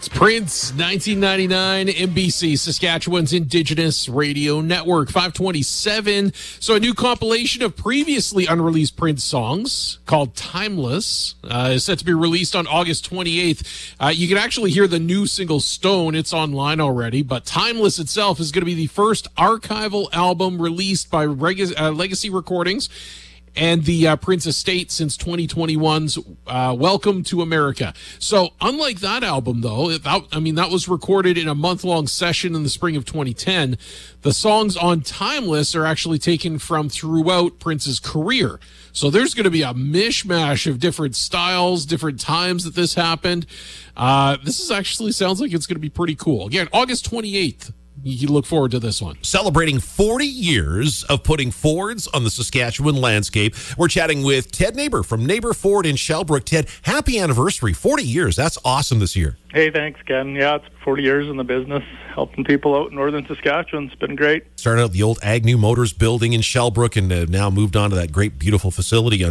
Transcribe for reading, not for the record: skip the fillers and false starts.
Prince, 1999, NBC, Saskatchewan's Indigenous Radio Network, 527. So a new compilation of previously unreleased Prince songs called Timeless is set to be released on August 28th. You can actually hear the new single Stone. It's online already, but Timeless itself is going to be the first archival album released by Legacy Recordings and the Prince Estate since 2021's Welcome to America. So unlike that album, though, that was recorded in a month-long session in the spring of 2010. The songs on Timeless are actually taken from throughout Prince's career. So there's going to be a mishmash of different styles, different times that this happened. This actually sounds like it's going to be pretty cool. Again, August 28th. You look forward to this one. Celebrating 40 years of putting Fords on the Saskatchewan landscape. We're chatting with Ted Neighbor from Neighbor Ford in Shellbrook. Ted, happy anniversary. 40 years. That's awesome this year. Hey, thanks, Ken. Yeah, it's 40 years in the business, helping people out in northern Saskatchewan. It's been great. Started out the old Agnew Motors building in Shellbrook and now moved on to that great, beautiful facility